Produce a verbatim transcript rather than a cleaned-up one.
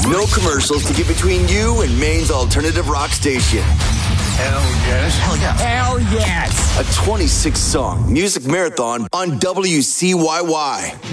No commercials to get between you and Maine's alternative rock station. Hell yes. Hell yeah. Hell yes. A twenty-six song music marathon on W C Y Y.